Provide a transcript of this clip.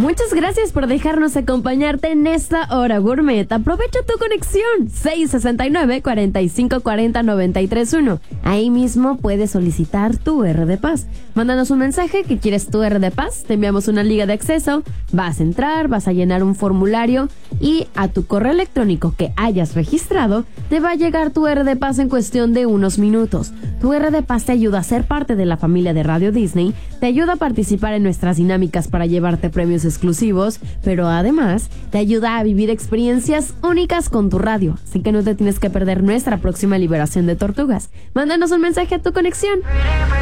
Muchas gracias por dejarnos acompañarte en esta hora gourmet. Aprovecha tu conexión 669-4540-931. Ahí mismo puedes solicitar tu RD Paz. Mándanos un mensaje que quieres tu RD Paz, te enviamos una liga de acceso, vas a entrar, vas a llenar un formulario y a tu correo electrónico que hayas registrado te va a llegar tu RD Paz en cuestión de unos minutos. Tu RD Paz te ayuda a ser parte de la familia de Radio Disney, te ayuda a participar en nuestras dinámicas para llevarte premios exclusivos, pero además te ayuda a vivir experiencias únicas con tu radio, así que no te tienes que perder nuestra próxima liberación de tortugas. Mándanos un mensaje a tu conexión.